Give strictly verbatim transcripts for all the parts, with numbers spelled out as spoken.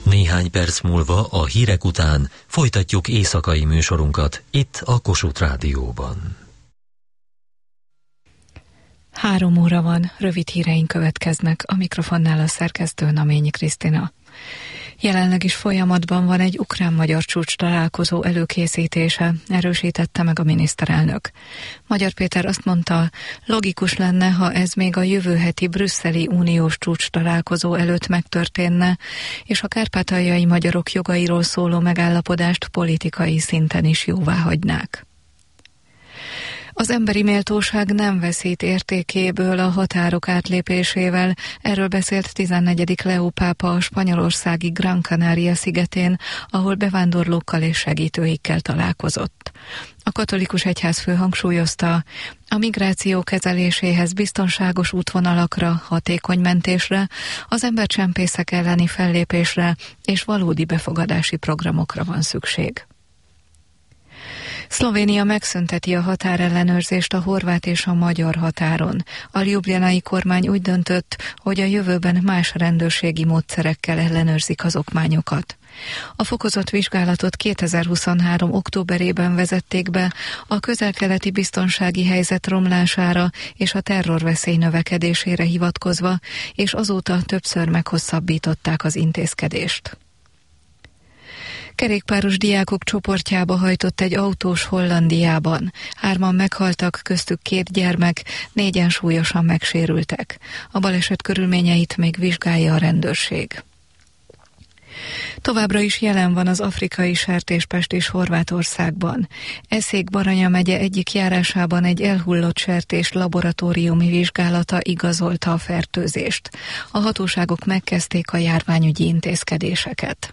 Néhány perc múlva a hírek után folytatjuk éjszakai műsorunkat itt a Kossuth Rádióban. Három óra van, rövid híreink következnek, a mikrofonnál a szerkesztő Naményi Krisztina. Jelenleg is folyamatban van egy ukrán-magyar csúcs találkozó előkészítése, erősítette meg a miniszterelnök. Magyar Péter azt mondta, logikus lenne, ha ez még a jövő heti brüsszeli uniós csúcs találkozó előtt megtörténne, és a kárpátaljai magyarok jogairól szóló megállapodást politikai szinten is jóvá hagynák. Az emberi méltóság nem veszít értékéből a határok átlépésével, erről beszélt tizennegyedik Leó pápa a spanyolországi Gran Canaria szigetén, ahol bevándorlókkal és segítőikkel találkozott. A katolikus egyházfő hangsúlyozta, a migráció kezeléséhez biztonságos útvonalakra, hatékony mentésre, az embercsempészek elleni fellépésre és valódi befogadási programokra van szükség. Szlovénia megszünteti a határellenőrzést a horvát és a magyar határon. A ljubljanai kormány úgy döntött, hogy a jövőben más rendőrségi módszerekkel ellenőrzik az okmányokat. A fokozott vizsgálatot kétezer-huszonhárom októberében vezették be a közel-keleti biztonsági helyzet romlására és a terrorveszély növekedésére hivatkozva, és azóta többször meghosszabbították az intézkedést. Kerékpáros diákok csoportjába hajtott egy autós Hollandiában. Hárman meghaltak, köztük két gyermek, négyen súlyosan megsérültek. A baleset körülményeit még vizsgálja a rendőrség. Továbbra is jelen van az afrikai sertéspest is Horvátországban. Eszék-Baranya megye egyik járásában egy elhullott sertés laboratóriumi vizsgálata igazolta a fertőzést. A hatóságok megkezdték a járványügyi intézkedéseket.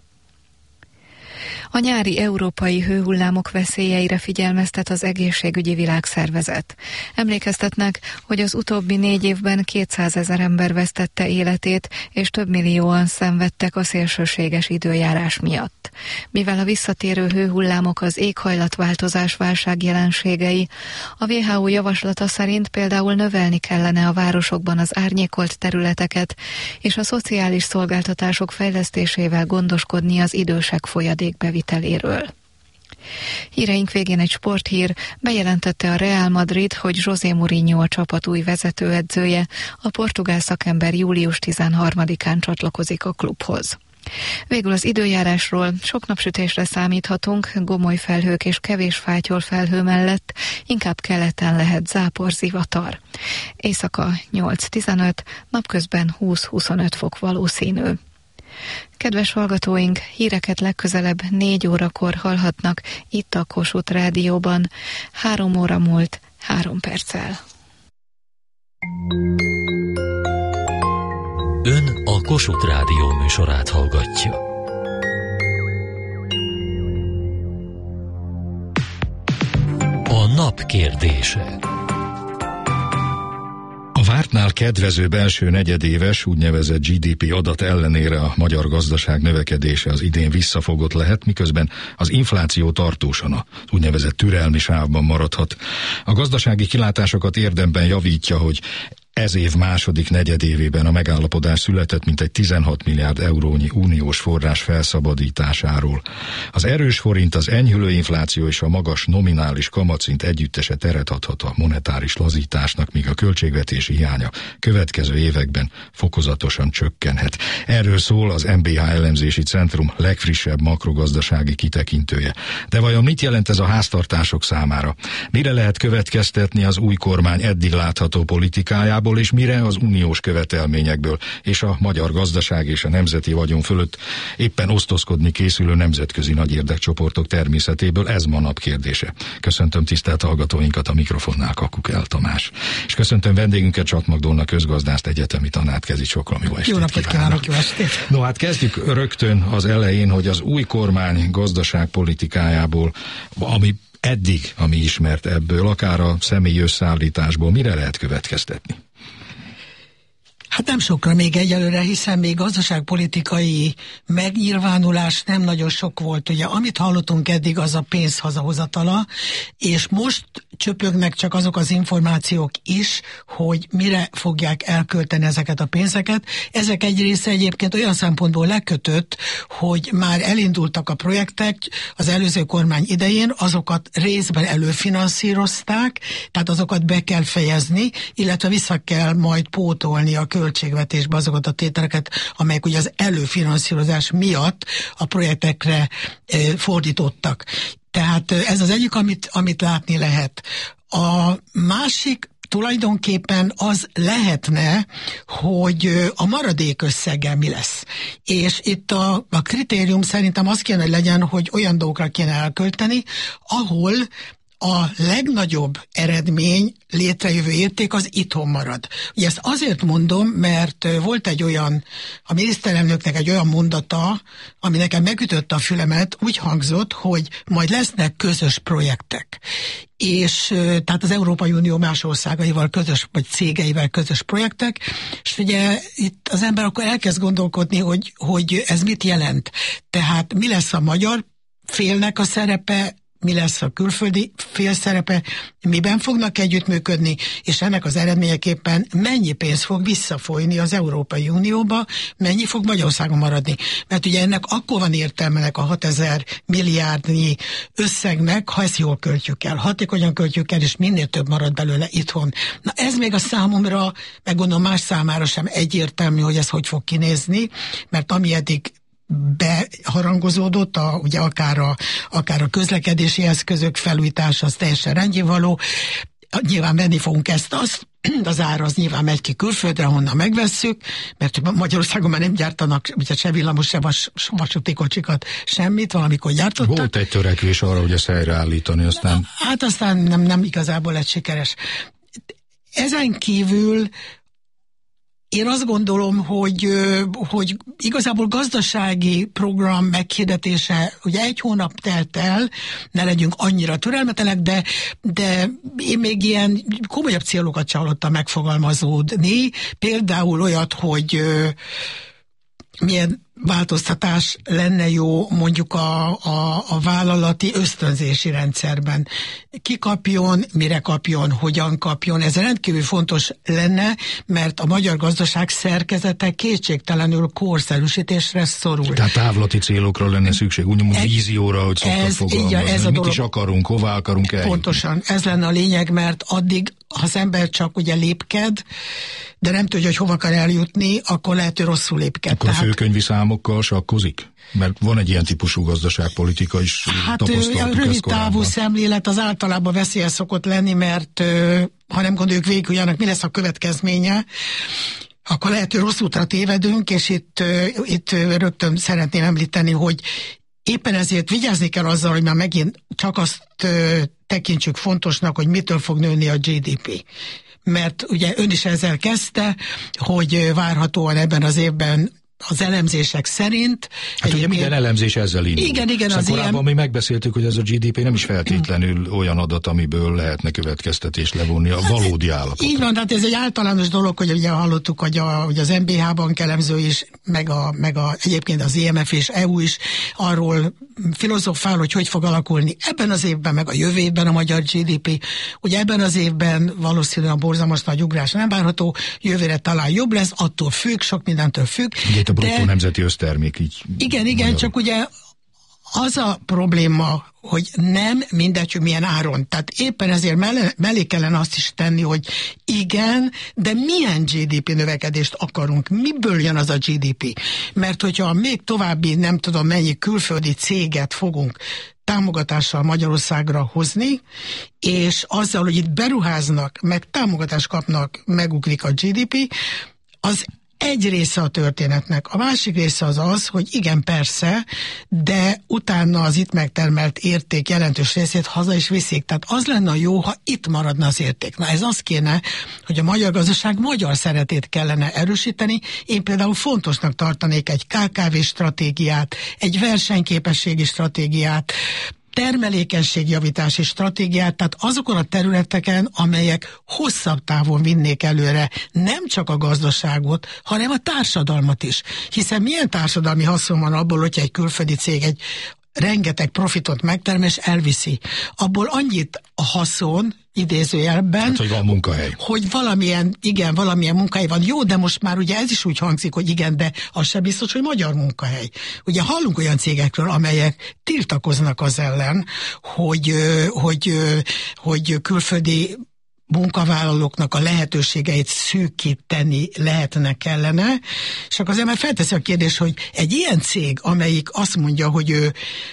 A nyári európai hőhullámok veszélyeire figyelmeztet az Egészségügyi Világszervezet. Emlékeztetnek, hogy az utóbbi négy évben kétszázezer ember vesztette életét, és több millióan szenvedtek a szélsőséges időjárás miatt. Mivel a visszatérő hőhullámok az éghajlatváltozás válságjelenségei, a vé há o javaslata szerint például növelni kellene a városokban az árnyékolt területeket, és a szociális szolgáltatások fejlesztésével gondoskodni az idősek folyadékbeviteléről. Híreink végén egy sporthír, bejelentette a Real Madrid, hogy José Mourinho a csapat új vezetőedzője, a portugál szakember július tizenharmadikán csatlakozik a klubhoz. Végül az időjárásról: sok napsütésre számíthatunk, gomoly felhők és kevés fátyol felhő mellett, inkább keleten lehet zápor, zivatar. Éjszaka nyolc-tizenöt, napközben húsz-huszonöt fok valószínű. Kedves hallgatóink, híreket legközelebb négy órakor hallhatnak itt a Kossuth Rádióban. Három óra múlt, három perccel. Ön a Kossuth Rádió műsorát hallgatja. A nap kérdése. A vártnál kedvező belső negyedéves úgynevezett gé dé pé adat ellenére a magyar gazdaság növekedése az idén visszafogott lehet, miközben az infláció tartósan az úgynevezett türelmi sávban maradhat. A gazdasági kilátásokat érdemben javítja, hogy ez év második negyedévében a megállapodás született mintegy tizenhat milliárd eurónyi uniós forrás felszabadításáról. Az erős forint, az enyhülő infláció és a magas nominális kamatszint együttese teret adhat a monetáris lazításnak, míg a költségvetési hiánya következő években fokozatosan csökkenhet. Erről szól az em bé há elemzési centrum legfrissebb makrogazdasági kitekintője. De vajon mit jelent ez a háztartások számára? Mire lehet következtetni az új kormány eddig látható politikájából, és mire az uniós követelményekből és a magyar gazdaság és a nemzeti vagyon fölött éppen osztozkodni készülő nemzetközi nagy érdekcsoportok természetéből? Ez ma nap kérdése. Köszöntöm tisztelt hallgatóinkat, a mikrofonnál Kakukel Tamás. És köszöntöm vendégünket, Csat Magdolna közgazdászt, egyetemi tanárt. Kezi Csoklom, jó estét. Jó napot kívánok, jó estét. No hát kezdjük rögtön az elején, hogy az új kormány gazdaságpolitikájából, ami eddig, ami ismert ebből, akár a személyi összeállításból, mire lehet következtetni? Hát nem sokra még egyelőre, hiszen még gazdaságpolitikai megnyilvánulás nem nagyon sok volt. Ugye, amit hallottunk eddig, az a pénz hazahozatala, és most csöpögnek csak azok az információk is, hogy mire fogják elkölteni ezeket a pénzeket. Ezek egy része egyébként olyan szempontból lekötött, hogy már elindultak a projektek az előző kormány idején, azokat részben előfinanszírozták, tehát azokat be kell fejezni, illetve vissza kell majd pótolni a költségvetésbe azokat a tételeket, amelyek ugye az előfinanszírozás miatt a projektekre e, fordítottak. Tehát ez az egyik, amit, amit látni lehet. A másik tulajdonképpen az lehetne, hogy a maradék összeggel mi lesz. És itt a, a kritérium szerintem az kéne, hogy legyen, hogy olyan dolgokra kéne elkölteni, ahol a legnagyobb eredmény, létrejövő érték az itthon marad. Ugye ezt azért mondom, mert volt egy olyan, a miniszterelnöknek egy olyan mondata, ami nekem megütötte a fülemet, úgy hangzott, hogy majd lesznek közös projektek. És tehát az Európai Unió más országaival közös, vagy cégeivel közös projektek, és ugye itt az ember akkor elkezd gondolkodni, hogy, hogy ez mit jelent. Tehát mi lesz a magyar félnek a szerepe, mi lesz a külföldi fél szerepe, miben fognak együttműködni, és ennek az eredményeképpen mennyi pénz fog visszafolyni az Európai Unióba, mennyi fog Magyarországon maradni. Mert ugye ennek akkor van értelmenek a hatezer milliárdnyi összegnek, ha ezt jól költjük el, hatékonyan költjük el, és minél több marad belőle itthon. Na ez még a számomra, meg gondolom más számára sem egyértelmű, hogy ez hogy fog kinézni, mert ami eddig beharangozódott, a, ugye akár a, akár a közlekedési eszközök felújítása, az teljesen rendjévaló. Nyilván venni fogunk ezt, azt, az ára az nyilván megy ki külföldre, honnan megvesszük, mert Magyarországon már nem gyártanak ugye se villamos, se vas, vasúti kocsikat, semmit, valamikor gyártottak. Volt egy törekvés arra, hogy ezt helyreállítani, aztán... Hát aztán nem, nem igazából lett sikeres. Ezen kívül én azt gondolom, hogy, hogy igazából gazdasági program meghirdetése, ugye egy hónap telt el, ne legyünk annyira türelmetlenek, de, de én még ilyen komolyabb célokat sem hallottam megfogalmazódni. Például olyat, hogy milyen változtatás lenne jó mondjuk a, a, a vállalati ösztönzési rendszerben. Ki kapjon, mire kapjon, hogyan kapjon. Ez rendkívül fontos lenne, mert a magyar gazdaság szerkezete kétségtelenül korszerűsítésre szorul. Tehát távlati célokra lenne szükség, úgymond vízióra, hogy szoktak fogalmazni. Ez a mit dolog, is akarunk, hová akarunk eljutni. Pontosan, ez lenne a lényeg, mert addig, ha az ember csak ugye lépked, de nem tudja, hogy hova akar eljutni, akkor lehet, hogy rosszul lépked. Akkor tehát... a főkönyvi számokkal sakkozik? Mert van egy ilyen típusú gazdaságpolitika is, hát tapasztaltuk. A rövid távú szemlélet az általában veszélyes szokott lenni, mert ha nem gondoljuk végig, hogy annak mi lesz a következménye, akkor lehet, hogy rossz útra tévedünk, és itt, itt rögtön szeretném említeni, hogy éppen ezért vigyázni kell azzal, hogy már megint csak azt tekintsük fontosnak, hogy mitől fog nőni a gé dé pé. Mert ugye ön is ezzel kezdte, hogy várhatóan ebben az évben az elemzések szerint... Hát ugye minden elemzés ezzel indul. Igen, igen. Szóval az korábban ilyen... mi megbeszéltük, hogy ez a gé dé pé nem is feltétlenül olyan adat, amiből lehetne következtetést levonni a valódi állapotot. Így van, tehát ez egy általános dolog, hogy ugye hallottuk, hogy, a, hogy az en bé há bank elemző is, meg, a, meg a, egyébként az i em ef és é u is arról filozofál, hogy hogy fog alakulni ebben az évben, meg a jövő évben a magyar gé dé pé. Ugye ebben az évben valószínűleg a borzalmas nagy ugrás nem várható, jövőre talán jobb lesz, attól függ, sok mindentől függ. A bruttó de, nemzeti össztermék így. Igen, igen, magyar. Csak ugye az a probléma, hogy nem mindegy, hogy milyen áron. Tehát éppen ezért mellé, mellé kellene azt is tenni, hogy igen, de milyen gé dé pé növekedést akarunk? Miből jön az a gé dé pé? Mert hogyha még további, nem tudom mennyi külföldi céget fogunk támogatással Magyarországra hozni, és azzal, hogy itt beruháznak, meg támogatást kapnak, megugrik a gé dé pé, az egy része a történetnek. A másik része az az, hogy igen, persze, de utána az itt megtermelt érték jelentős részét haza is viszik. Tehát az lenne jó, ha itt maradna az érték. Na ez az kéne, hogy a magyar gazdaság magyar szeretét kellene erősíteni. Én például fontosnak tartanék egy ká ká vé stratégiát, egy versenyképességi stratégiát, termelékenységjavítási stratégiát, tehát azokon a területeken, amelyek hosszabb távon vinnék előre nem csak a gazdaságot, hanem a társadalmat is. Hiszen milyen társadalmi haszon van abból, hogyha egy külföldi cég egy rengeteg profitot megtermel, és elviszi. Abból annyit a haszon, idézőjelben, hát, hogy van munkahely. Hogy valamilyen, igen, valamilyen munkahely van. Jó, de most már ugye ez is úgy hangzik, hogy igen, de az sem biztos, hogy magyar munkahely. Ugye hallunk olyan cégekről, amelyek tiltakoznak az ellen, hogy, hogy, hogy külföldi munkavállalóknak a lehetőségeit szűkíteni lehetne kellene, és akkor azért már felteszi a kérdés, hogy egy ilyen cég, amelyik azt mondja, hogy ő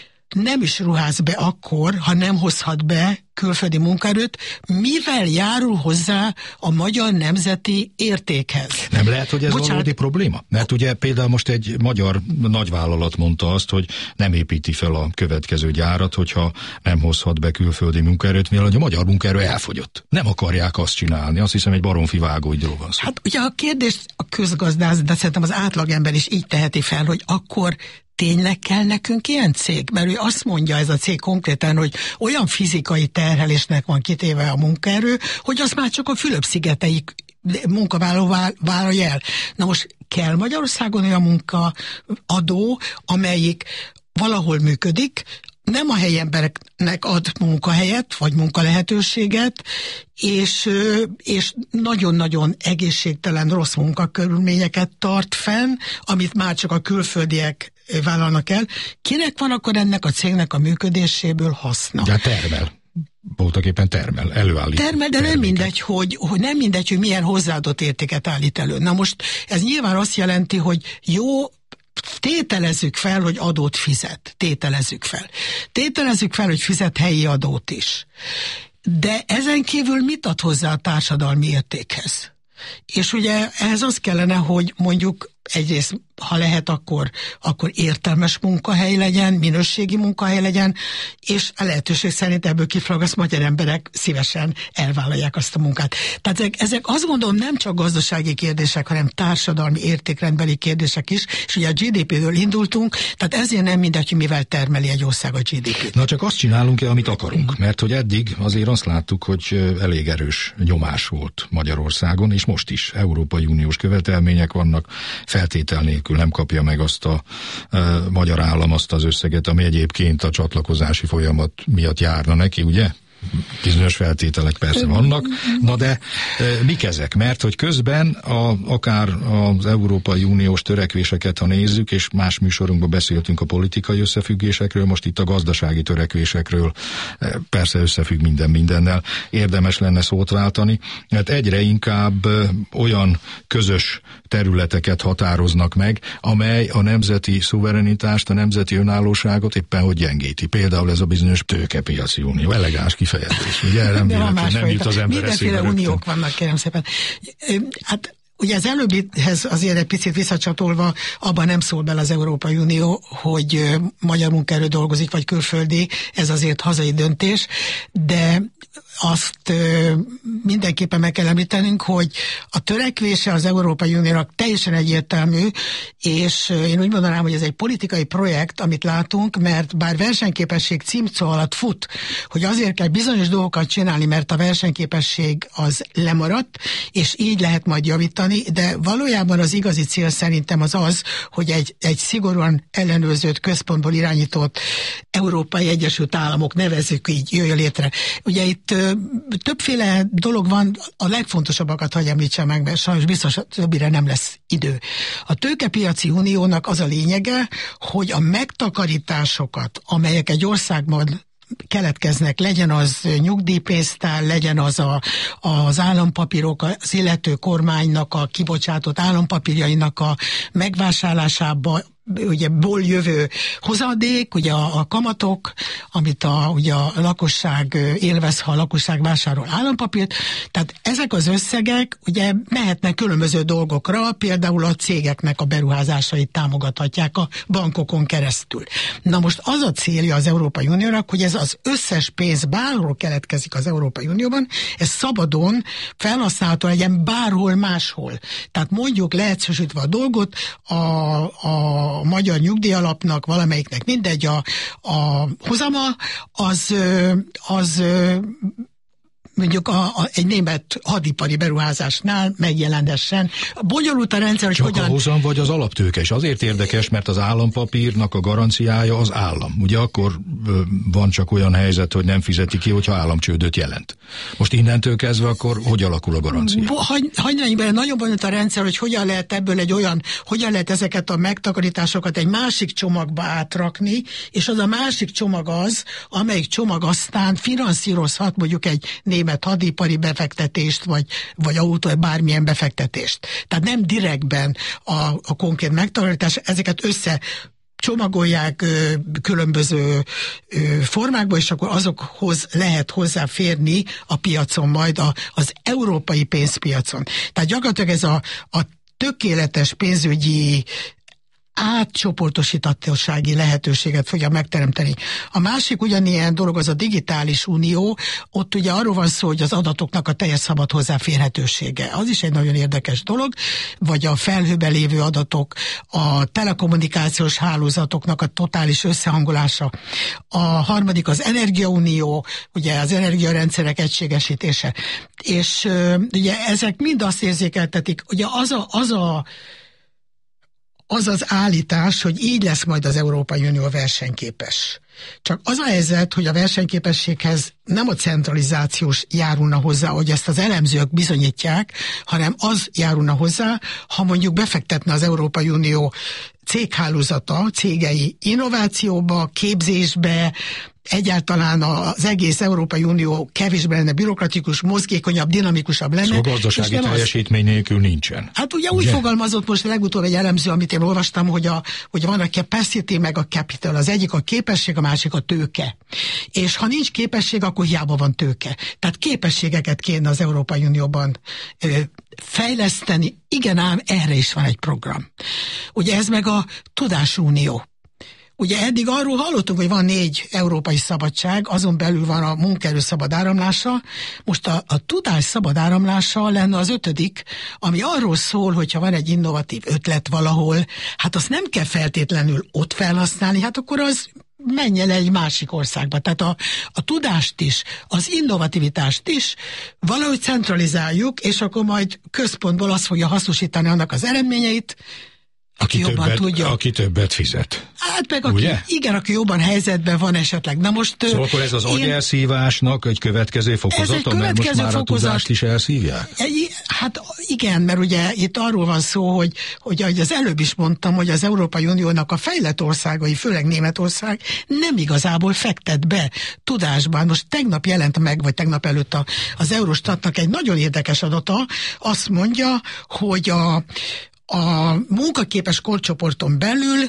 nem is ruház be akkor, ha nem hozhat be külföldi munkaerőt, mivel járul hozzá a magyar nemzeti értékhez? Nem lehet, hogy ez Bocsánat. valódi probléma? Mert ugye például most egy magyar nagyvállalat mondta azt, hogy nem építi fel a következő gyárat, hogyha nem hozhat be külföldi munkaerőt, mivel a magyar munkaerő elfogyott. Nem akarják azt csinálni. Azt hiszem, egy baromfi vágóidról van szó. Hát ugye a kérdés a közgazdász, de szerintem az átlagember is így teheti fel, hogy akkor tényleg kell nekünk ilyen cég? Mert ő azt mondja, ez a cég konkrétan, hogy olyan fizikai terhelésnek van kitéve a munkaerő, hogy azt már csak a Fülöp-szigetei munkavállaló vállalja el. Na most kell Magyarországon olyan munkaadó, amelyik valahol működik, nem a helyi embereknek ad munkahelyet, vagy munkalehetőséget, és, és nagyon-nagyon egészségtelen, rossz munkakörülményeket tart fenn, amit már csak a külföldiek vállalnak el. Kinek van akkor ennek a cégnek a működéséből haszna? De termel. Voltak éppen termel, előállít. Termel, de nem mindegy, hogy, hogy nem mindegy, hogy milyen hozzáadott értéket állít elő. Na most ez nyilván azt jelenti, hogy jó, tételezzük fel, hogy adót fizet. Tételezzük fel. Tételezzük fel, hogy fizet helyi adót is. De ezen kívül mit ad hozzá a társadalmi értékhez? És ugye ehhez az kellene, hogy mondjuk egyrészt, ha lehet, akkor, akkor értelmes munkahely legyen, minőségi munkahely legyen, és a lehetőség szerint ebből kifolyólag azt magyar emberek szívesen elvállalják azt a munkát. Tehát ezek, ezek azt gondolom nem csak gazdasági kérdések, hanem társadalmi értékrendbeli kérdések is, és ugye a gé dé pé-ről indultunk, tehát ezért nem mindegy, hogy mivel termeli egy ország a gé dé pét. Na csak azt csinálunk-e, amit akarunk, mert hogy eddig azért azt láttuk, hogy elég erős nyomás volt Magyarországon, és most is Európai Uniós követelmények vannak, feltétel nélkül nem kapja meg azt a e, magyar állam azt az összeget, ami egyébként a csatlakozási folyamat miatt járna neki, ugye? Bizonyos feltételek persze vannak, na de e, mik ezek? Mert hogy közben a, akár az Európai Uniós törekvéseket, ha nézzük, és más műsorunkban beszéltünk a politikai összefüggésekről, most itt a gazdasági törekvésekről, e, persze összefügg minden mindennel, érdemes lenne szót váltani, mert egyre inkább e, olyan közös területeket határoznak meg, amely a nemzeti szuverenitást, a nemzeti önállóságot éppen hogy gyengíti. Például ez a bizonyos tőkepiaci unió, elegáns kifejezés. Ugye nem, nem, nem jut az ember eszébe. Mindenféle uniók vannak, kérem szépen. Hát ugye az előbbihez azért egy picit visszacsatolva, abban nem szól bele az Európai Unió, hogy magyar munkaerő dolgozik, vagy külföldi, ez azért hazai döntés, de azt mindenképpen meg kell említenünk, hogy a törekvése az Európai Uniónak teljesen egyértelmű, és én úgy mondanám, hogy ez egy politikai projekt, amit látunk, mert bár versenyképesség címszó alatt fut, hogy azért kell bizonyos dolgokat csinálni, mert a versenyképesség az lemaradt, és így lehet majd javítani, de valójában az igazi cél szerintem az az, hogy egy, egy szigorúan ellenőrzött, központból irányított Európai Egyesült Államok, nevezzük így, jöjjön létre. Ugye itt ö, többféle dolog van, a legfontosabbakat hagy említsem meg, mert sajnos biztos többire nem lesz idő. A tőkepiaci uniónak az a lényege, hogy a megtakarításokat, amelyek egy országban keletkeznek, legyen az nyugdíjpénztár, legyen az a, az állampapírok, az illető kormánynak a kibocsátott állampapírjainak a megvásárlásába, ugye ból jövő hozadék, ugye a, a kamatok, amit a, ugye a lakosság élvez, ha a lakosság vásárol állampapírt, tehát ezek az összegek ugye mehetnek különböző dolgokra, például a cégeknek a beruházásait támogathatják a bankokon keresztül. Na most az a célja az Európai Uniónak, hogy ez az összes pénz bárhol keletkezik az Európai Unióban, ez szabadon felhasználható legyen bárhol máshol. Tehát mondjuk leegyszerűsítve a dolgot, a, a a magyar nyugdíjalapnak, valamelyiknek mindegy, a, a hozama, az, az mondjuk a, a, egy német hadipari beruházásnál megjelenhessen. Bonyolult a rendszer, hogy Csak hogyan... a hozam vagy az alaptőke, és azért érdekes, mert az állampapírnak a garanciája az állam. Ugye akkor ö, van csak olyan helyzet, hogy nem fizeti ki, hogyha államcsődöt jelent. Most innentől kezdve akkor hogy alakul a garancia? Hagy, hagyjunk bele, nagyon bonyolult a rendszer, hogy hogyan lehet ebből egy olyan, hogyan lehet ezeket a megtakarításokat egy másik csomagba átrakni, és az a másik csomag az, amelyik csomag aztán finanszírozhat mondjuk egy német hadipari befektetést, vagy, vagy autó, vagy bármilyen befektetést. Tehát nem direktben a, a konkrét megtakarítás, ezeket össze csomagolják ö, különböző ö, formákba, és akkor azokhoz lehet hozzáférni a piacon majd, a, az európai pénzpiacon. Tehát gyakorlatilag ez a, a tökéletes pénzügyi átcsoportosítatósági lehetőséget fogja megteremteni. A másik ugyanilyen dolog az a digitális unió, ott ugye arról van szó, hogy az adatoknak a teljes szabad hozzáférhetősége. Az is egy nagyon érdekes dolog, vagy a felhőben lévő adatok, a telekommunikációs hálózatoknak a totális összehangolása. A harmadik az energiaunió, ugye az energiarendszerek egységesítése. És ugye ezek mind azt érzékeltetik, ugye az a, az a az az állítás, hogy így lesz majd az Európai Unió versenyképes. Csak az a helyzet, hogy a versenyképességhez nem a centralizációs járulna hozzá, hogy ezt az elemzők bizonyítják, hanem az járulna hozzá, ha mondjuk befektetne az Európai Unió céghálózata, cégei innovációba, képzésbe, egyáltalán az egész Európai Unió kevésbé lenne bürokratikus, mozgékonyabb, dinamikusabb lenne. Szóval gazdasági teljesítmény az... nélkül nincsen. Hát ugye, ugye úgy fogalmazott most legutóbb egy elemző, amit én olvastam, hogy, a, hogy van a capacity meg a capital. Az egyik a képesség, a másik a tőke. És ha nincs képesség, akkor hiába van tőke. Tehát képességeket kéne az Európai Unióban ö, fejleszteni. Igen ám, erre is van egy program. Ugye ez meg a Tudásunió. Ugye eddig arról hallottunk, hogy van négy európai szabadság, azon belül van a munkaerő szabad áramlása, most a, a tudás szabad áramlása lenne az ötödik, ami arról szól, hogyha van egy innovatív ötlet valahol, hát azt nem kell feltétlenül ott felhasználni, hát akkor az menjen egy másik országba. Tehát a, a tudást is, az innovativitást is valahogy centralizáljuk, és akkor majd központból azt fogja hasznosítani annak az eredményeit, Aki, aki, többet, tudja. aki többet fizet. Hát meg aki, igen, aki jobban helyzetben van esetleg. Na most, szóval akkor ez az én, agyelszívásnak egy következő fokozata, egy következő mert most már fokozat, a tudást is elszívják? Hát igen, mert ugye itt arról van szó, hogy, hogy ahogy az előbb is mondtam, hogy az Európai Uniónak a fejlett országai, főleg Németország nem igazából fektet be tudásban. Most tegnap jelent meg, vagy tegnap előtt a, az Eurostatnak egy nagyon érdekes adata, azt mondja, hogy a A munkaképes korcsoporton belül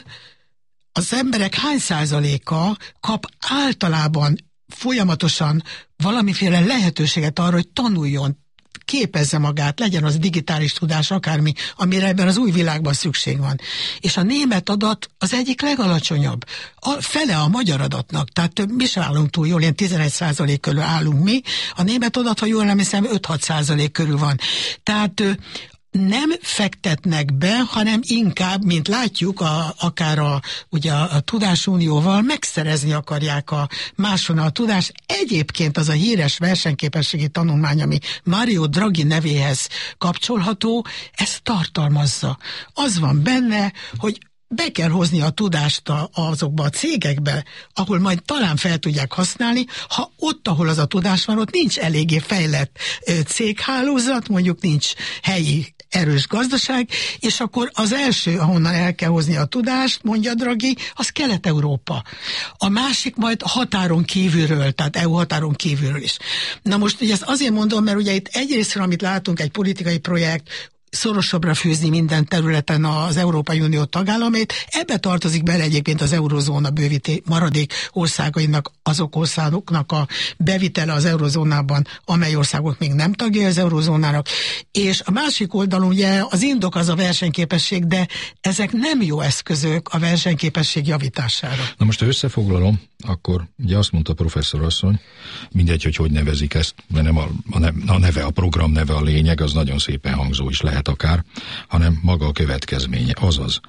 az emberek hány százaléka kap általában folyamatosan valamiféle lehetőséget arra, hogy tanuljon, képezze magát, legyen az digitális tudás, akármi, amire ebben az új világban szükség van. És a német adat az egyik legalacsonyabb. A fele a magyar adatnak, tehát mi sem állunk túl jól, ilyen tizenegy százalék körül állunk mi. A német adat, ha jól nem hiszem, öt-hat százalék körül van. Tehát nem fektetnek be, hanem inkább, mint látjuk, a, akár a, ugye a, a Tudásunióval megszerezni akarják a máshonnan a tudást. Egyébként az a híres versenyképességi tanulmány, ami Mario Draghi nevéhez kapcsolható, ezt tartalmazza. Az van benne, hogy be kell hozni a tudást a, azokba a cégekbe, ahol majd talán fel tudják használni, ha ott, ahol az a tudás van, ott nincs eléggé fejlett ö, céghálózat, mondjuk nincs helyi erős gazdaság, és akkor az első, ahonnan el kell hozni a tudást, mondja Draghi, az Kelet-Európa. A másik majd határon kívülről, tehát é u határon kívülről is. Na most ugye ezt azért mondom, mert ugye itt egyrésztről, amit látunk, egy politikai projekt, szorosabbra fűzni minden területen az Európai Unió tagállamait. Ebbe tartozik bele egyébként az eurozóna bővíté maradék országainak, azok országoknak a bevitele az eurozónában, amely országok még nem tagja az eurozónának. És a másik oldalon ugye az indok az a versenyképesség, de ezek nem jó eszközök a versenyképesség javítására. Na most összefoglalom, akkor ugye azt mondta professzor asszony, mindegy, hogy hogy nevezik ezt, mert nem a, a neve, a program neve a lényeg, az nagyon szépen hangzó is lehet akár, hanem maga a következménye. Azaz,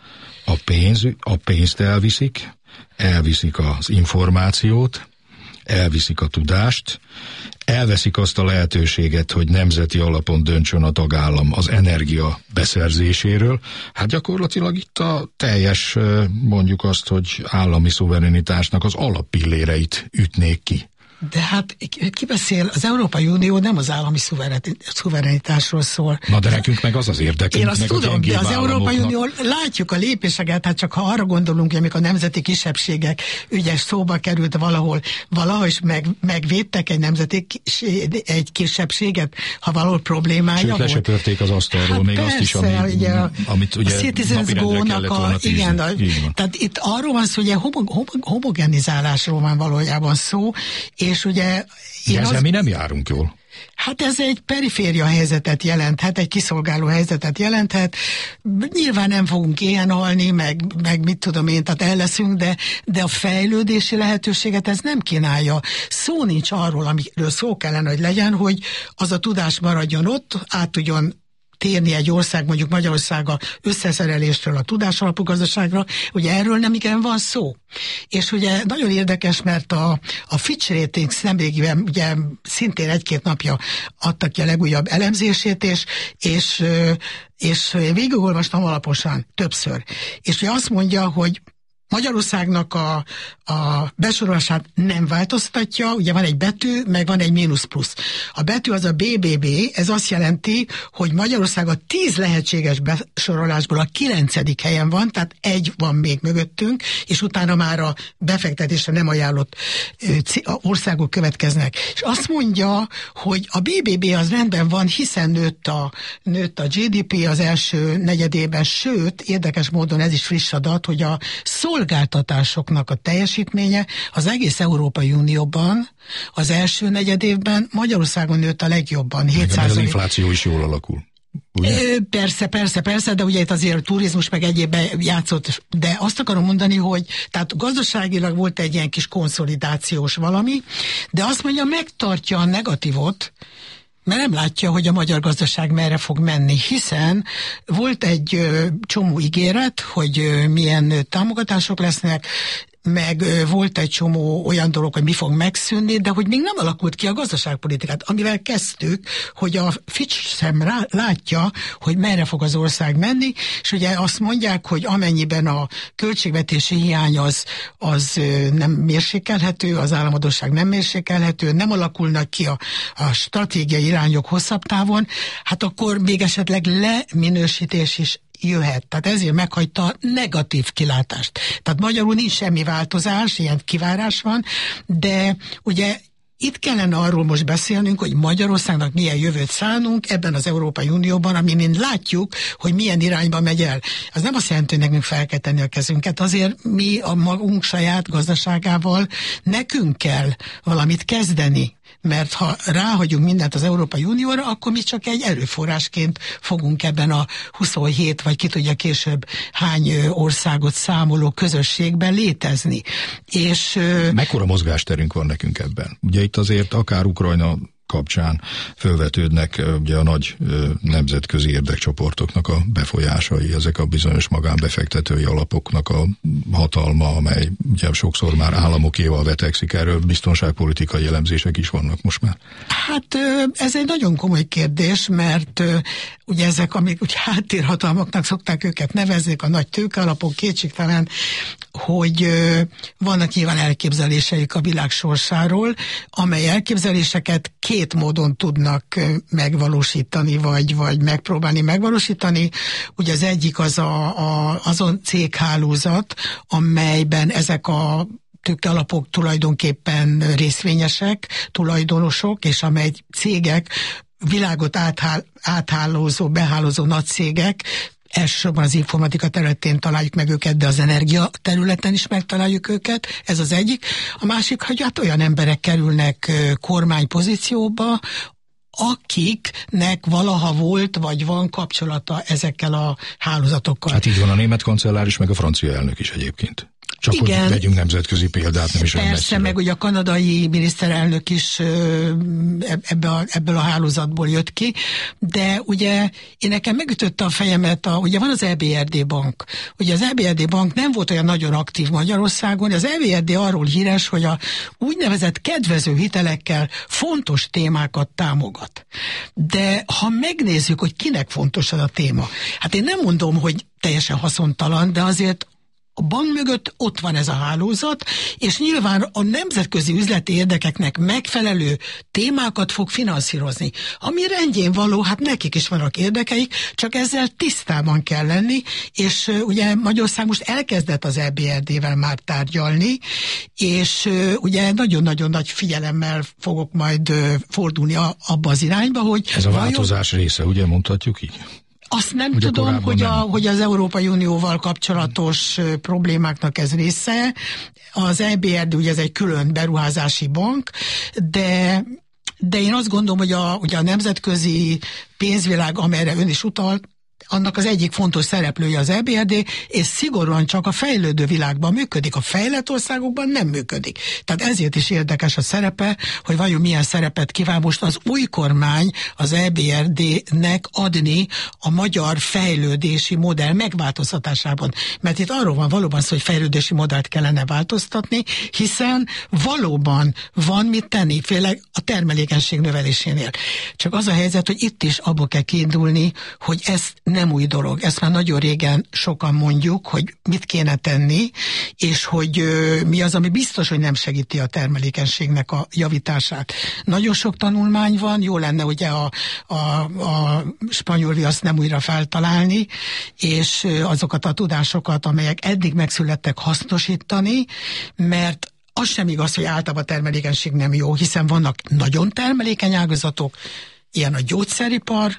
A, pénz, a pénzt elviszik, elviszik az információt, elviszik a tudást, elveszik azt a lehetőséget, hogy nemzeti alapon döntsön a tagállam az energia beszerzéséről. Hát gyakorlatilag itt a teljes, mondjuk azt, hogy állami szuverenitásnak az alappilléreit ütnék ki. De hát ki beszél, az Európai Unió nem az állami szuverenitásról szól. Na de nekünk meg az az érdekünk. Én azt tudom, de az Európai Unió, látjuk a lépéseket, hát csak ha arra gondolunk, hogy amikor a nemzeti kisebbségek ügyes szóba került valahol, valahogy is meg, megvédtek egy nemzeti egy kisebbséget, ha valahol problémája Sőt, volt. Sőt, lesöpörték az asztalról, hát még persze, azt is, ami, ugye, amit ugye a Citizens Go-nak a, igen, a, tehát itt arról van szó, hogy homo, homo, homogenizálásról van valójában szó, és ugye... De ezzel az... mi nem járunk jól. Hát ez egy periféria helyzetet jelenthet, egy kiszolgáló helyzetet jelenthet. Nyilván nem fogunk ilyen halni, meg, meg mit tudom én, tehát el leszünk, de, de a fejlődési lehetőséget ez nem kínálja. Szó nincs arról, amiről szó kellene, hogy legyen, hogy az a tudás maradjon ott, át tudjon térni egy ország, mondjuk Magyarország a összeszereléstől a tudásalapú gazdaságra, ugye erről nem igen van szó. És ugye nagyon érdekes, mert a, a Fitch Ratings nemrégiben ugye szintén egy-két napja adtak ki a legújabb elemzését, és, és, és végigolvastam alaposan többször. És ugye azt mondja, hogy Magyarországnak a, a besorolását nem változtatja, ugye van egy betű, meg van egy mínusz plusz. A betű az a bé bé bé, ez azt jelenti, hogy Magyarország a tíz lehetséges besorolásból a kilencedik helyen van, tehát egy van még mögöttünk, és utána már a befektetésre nem ajánlott országok következnek. És azt mondja, hogy a bé bé bé az rendben van, hiszen nőtt a, nőtt a gé dé pé az első negyedében, sőt, érdekes módon ez is friss adat, hogy a szolgáltatásoknak a teljesítménye az egész Európai Unióban az első negyedévben Magyarországon nőtt a legjobban. hét százalék. Az infláció is jól alakul. Ugye? Persze, persze, persze, de ugye itt azért a turizmus meg egyébben játszott, de azt akarom mondani, hogy tehát gazdaságilag volt egy ilyen kis konszolidációs valami, de azt mondja, megtartja a negatívot, mert nem látja, hogy a magyar gazdaság merre fog menni, hiszen volt egy ö, csomó ígéret, hogy ö, milyen ö, támogatások lesznek, meg volt egy csomó olyan dolog, hogy mi fog megszűnni, de hogy még nem alakult ki a gazdaságpolitikát, amivel kezdtük, hogy a Fitch szem rá, látja, hogy merre fog az ország menni, és ugye azt mondják, hogy amennyiben a költségvetési hiány az, az nem mérsékelhető, az államadósság nem mérsékelhető, nem alakulnak ki a, a stratégiai irányok hosszabb távon, hát akkor még esetleg leminősítés is jöhet. Tehát ezért meghagyta negatív kilátást. Tehát magyarul nincs semmi változás, ilyen kivárás van, de ugye itt kellene arról most beszélnünk, hogy Magyarországnak milyen jövőt szánunk ebben az Európai Unióban, ami mind látjuk, hogy milyen irányba megy el. Az nem azt jelenti, hogy nekünk fel kell tenni a kezünket, azért mi a magunk saját gazdaságával nekünk kell valamit kezdeni. Mert ha ráhagyunk mindent az Európai Unióra, akkor mi csak egy erőforrásként fogunk ebben a huszonhét, vagy ki tudja később hány országot számoló közösségben létezni. És mekkora mozgásterünk van nekünk ebben? Ugye itt azért akár Ukrajna kapcsán fölvetődnek ugye a nagy ö, nemzetközi érdekcsoportoknak a befolyásai, ezek a bizonyos magánbefektetői alapoknak a hatalma, amely ugye sokszor már államokéval vetekszik, erről biztonságpolitikai elemzések is vannak most már. Hát ez egy nagyon komoly kérdés, mert ugye ezek, amik ugye háttérhatalmaknak szokták őket nevezni, a nagy tőkealapok, kétségtelen, hogy vannak nyilván elképzeléseik a világ sorsáról, amely elképzeléseket két módon tudnak megvalósítani, vagy, vagy megpróbálni megvalósítani. Ugye az egyik az a, a, azon céghálózat, amelyben ezek a tőkealapok tulajdonképpen részvényesek, tulajdonosok, és amely cégek, világot áthál, áthálózó, behálózó nagy cégek, elsősorban az informatika területén találjuk meg őket, de az energia területen is megtaláljuk őket, ez az egyik. A másik, hogy hát olyan emberek kerülnek kormánypozícióba, akiknek valaha volt, vagy van kapcsolata ezekkel a hálózatokkal. Hát így van a német kancellár is, meg a francia elnök is egyébként. Csak igen, hogy vegyünk nemzetközi példát, nem is persze, meg ugye a kanadai miniszterelnök is ebbe a, ebből a hálózatból jött ki, de ugye én nekem megütötte a fejemet, a, ugye van az é bé er dé bank. Ugye az é bé er dé bank nem volt olyan nagyon aktív Magyarországon, az é bé er dé arról híres, hogy a úgynevezett kedvező hitelekkel fontos témákat támogat. De ha megnézzük, hogy kinek fontos ez a téma, hát én nem mondom, hogy teljesen haszontalan, de azért a bank mögött ott van ez a hálózat, és nyilván a nemzetközi üzleti érdekeknek megfelelő témákat fog finanszírozni. Ami rendjén való, hát nekik is vannak érdekeik, csak ezzel tisztában kell lenni, és uh, ugye Magyarország most elkezdett az é bé er dé-vel már tárgyalni, és uh, ugye nagyon-nagyon nagy figyelemmel fogok majd uh, fordulni a, abba az irányba, hogy... Ez a változás vajon... része, ugye mondhatjuk így? Azt nem ugye tudom, hogy, a, nem. hogy az Európai Unióval kapcsolatos hmm. problémáknak ez része. Az é bé er dé ugye ez egy külön beruházási bank, de, de én azt gondolom, hogy a, ugye a nemzetközi pénzvilág, amelyre ön is utalt, annak az egyik fontos szereplője az é bé er dé, és szigorúan csak a fejlődő világban működik, a fejlett országokban nem működik. Tehát ezért is érdekes a szerepe, hogy vajon milyen szerepet kíván most az új kormány az é bé er dé-nek adni a magyar fejlődési modell megváltoztatásában. Mert itt arról van valóban szó, hogy fejlődési modellt kellene változtatni, hiszen valóban van mit tenni, főleg a termelékenység növelésénél. Csak az a helyzet, hogy itt is abból kell kiindulni, hogy ezt nem új dolog. Ezt már nagyon régen sokan mondjuk, hogy mit kéne tenni, és hogy ö, mi az, ami biztos, hogy nem segíti a termelékenységnek a javítását. Nagyon sok tanulmány van, jó lenne ugye a, a, a spanyol viaszt nem újra feltalálni, és ö, azokat a tudásokat, amelyek eddig megszülettek, hasznosítani, mert az sem igaz, hogy általában a termelékenység nem jó, hiszen vannak nagyon termelékeny ágazatok, ilyen a gyógyszeripar.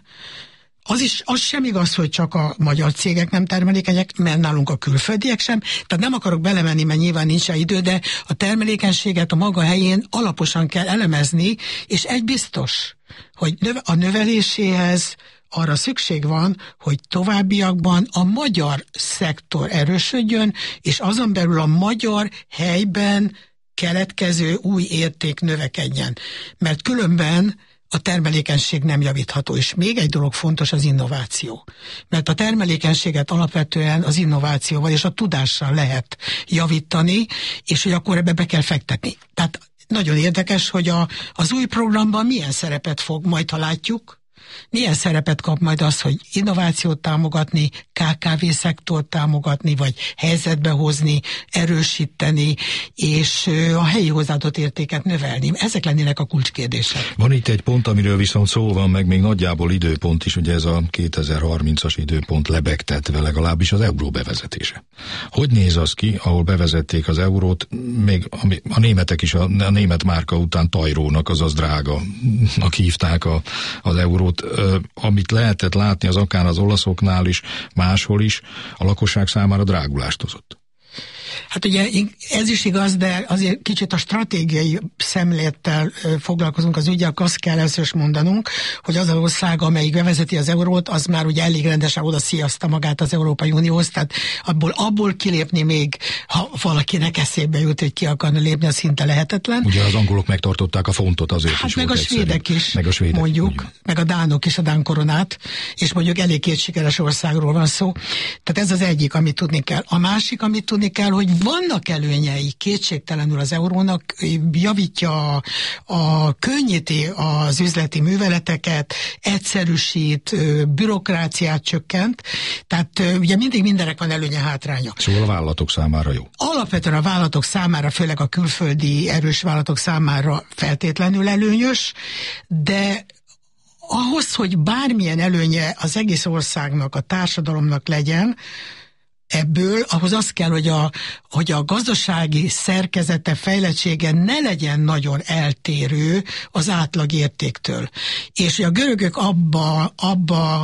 Az is, az sem igaz, hogy csak a magyar cégek nem termelékenyek, mert nálunk a külföldiek sem. Tehát nem akarok belemenni, mert nyilván nincs idő, de a termelékenységet a maga helyén alaposan kell elemezni, és egy biztos, hogy a növeléséhez arra szükség van, hogy továbbiakban a magyar szektor erősödjön, és azon belül a magyar helyben keletkező új érték növekedjen. Mert különben a termelékenység nem javítható. És még egy dolog fontos, az innováció. Mert a termelékenységet alapvetően az innovációval és a tudással lehet javítani, és hogy akkor ebbe be kell fektetni. Tehát nagyon érdekes, hogy a, az új programban milyen szerepet fog, majd ha látjuk, milyen szerepet kap majd az, hogy innovációt támogatni, ká ká vé szektort támogatni, vagy helyzetbe hozni, erősíteni, és a helyi hozzáadott értéket növelni. Ezek lennének a kulcskérdések. Van itt egy pont, amiről viszont szó van, meg még nagyjából időpont is, ugye ez a kétezer-harmincas időpont lebegtetve, legalábbis az euró bevezetése. Hogy néz az ki, ahol bevezették az eurót, még a németek is a, a német márka után tajrónak, azaz drága, aki hívták a, az eurót, amit lehetett látni az akár az olaszoknál is, máshol is, a lakosság számára drágulást hozott. Hát ugye ez is igaz, de azért kicsit a stratégiai szemlélettel foglalkozunk az ügyel, azt kell először is mondanunk, hogy az az ország, amelyik bevezeti az eurót, az már ugye elég rendesen oda sziaszta magát az Európai Unióhoz, tehát abból, abból kilépni még, ha valakinek eszébe jut, hogy ki akarna lépni, az szinte lehetetlen. Ugye az angolok megtartották a fontot, azért hát is meg volt a svédek is, meg a svédek, mondjuk, mondjuk, meg a dánok is a dán koronát, és mondjuk elég két sikeres országról van szó. Tehát ez az egyik, amit tudni kell. A másik, amit tudni kell, hogy vannak előnyei kétségtelenül az eurónak, javítja, a, a könnyíti az üzleti műveleteket, egyszerűsít, bürokráciát csökkent, tehát ugye mindig mindenek van előnye, hátránya. Szóval a vállalatok számára jó. Alapvetően a vállalatok számára, főleg a külföldi erős vállalatok számára feltétlenül előnyös, de ahhoz, hogy bármilyen előnye az egész országnak, a társadalomnak legyen, ebből, ahhoz az kell, hogy a, hogy a gazdasági szerkezete, fejlettsége ne legyen nagyon eltérő az átlagértéktől. És a görögök abba, abba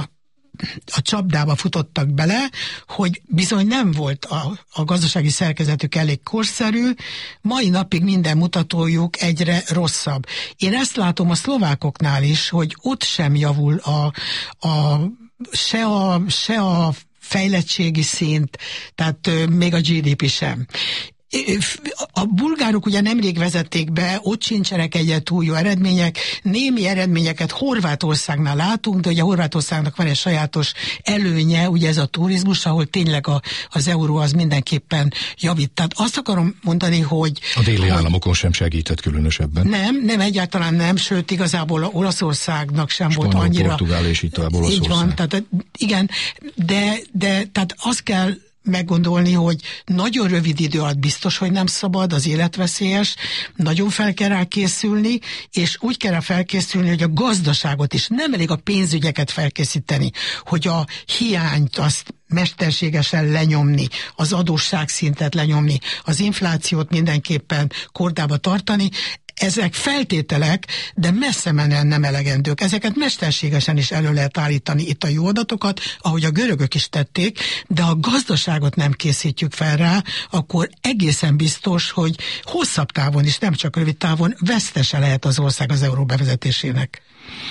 a csapdába futottak bele, hogy bizony nem volt a, a gazdasági szerkezetük elég korszerű, mai napig minden mutatójuk egyre rosszabb. Én ezt látom a szlovákoknál is, hogy ott sem javul a, a, se a, se a fejlettségi szint, tehát euh, még a gé dé pé sem. A bulgárok ugye nemrég vezették be, ott sincsenek egyet túl jó eredmények, némi eredményeket Horvátországnál látunk, de ugye Horvátországnak van egy sajátos előnye, ugye ez a turizmus, ahol tényleg a, az euró az mindenképpen javít. Tehát azt akarom mondani, hogy... A déli hogy államokon sem segített különösebben. Nem, nem, egyáltalán nem, sőt igazából Olaszországnak sem Spanyol, volt annyira... Portugál és itt Olaszország. Így van, tehát igen, de, de tehát azt kell meggondolni, hogy nagyon rövid idő alatt biztos, hogy nem szabad, az életveszélyes, nagyon fel kell rá készülni, és úgy kell rá felkészülni, hogy a gazdaságot is, nem elég a pénzügyeket felkészíteni, hogy a hiányt azt mesterségesen lenyomni, az adósságszintet lenyomni, az inflációt mindenképpen kordába tartani. Ezek feltételek, de messze menően nem elegendők. Ezeket mesterségesen is elő lehet állítani itt a jó adatokat, ahogy a görögök is tették, de ha a gazdaságot nem készítjük fel rá, akkor egészen biztos, hogy hosszabb távon is, nem csak rövid távon vesztese lehet az ország az euró bevezetésének.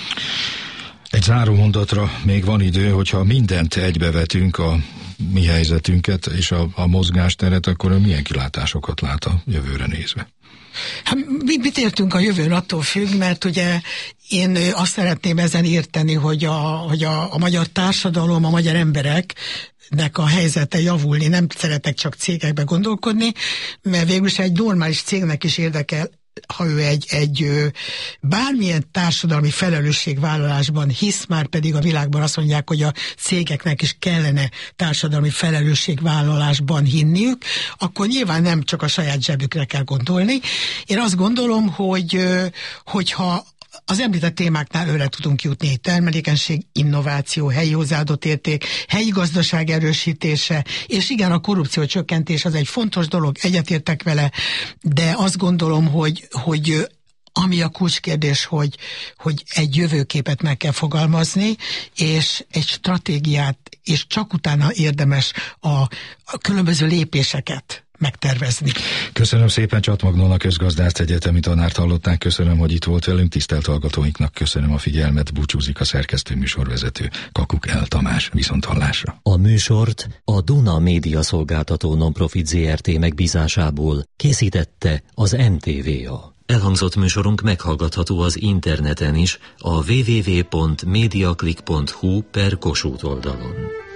Egy záró mondatra még van idő, hogyha mindent egybevetünk, a mi helyzetünket és a, a mozgásteret, akkor milyen kilátásokat lát a jövőre nézve? Hát mit értünk a jövőn, attól függ, mert ugye én azt szeretném ezen érteni, hogy a, hogy a, a magyar társadalom, a magyar emberek nek a helyzete javulni. Nem szeretek csak cégekbe gondolkodni, mert végülis egy normális cégnek is érdekel, ha ő egy, egy bármilyen társadalmi felelősségvállalásban hisz, már pedig a világban azt mondják, hogy a cégeknek is kellene társadalmi felelősségvállalásban hinniük, akkor nyilván nem csak a saját zsebükre kell gondolni. Én azt gondolom, hogy hogyha az említett témáknál őre tudunk jutni. Termelékenység, innováció, helyi hozzáadott érték, helyi gazdaság erősítése, és igen, a korrupció csökkentés az egy fontos dolog, egyetértek vele, de azt gondolom, hogy, hogy ami a kulcskérdés, hogy, hogy egy jövőképet meg kell fogalmazni, és egy stratégiát, és csak utána érdemes a, a különböző lépéseket megtervezni. Köszönöm szépen, Csatmagnón, a közgazdász egyetemi tanárt hallották. Köszönöm, hogy itt volt velünk, tisztelt hallgatóinknak köszönöm a figyelmet, búcsúzik a szerkesztő műsorvezető Kakuk El Tamás. Viszonthallásra. A műsort a Duna Média Szolgáltató Nonprofit zé er té megbízásából készítette az em té vé á. Elhangzott műsorunk meghallgatható az interneten is, a double-u double-u double-u pont mediaclick pont hu per Kossuth oldalon.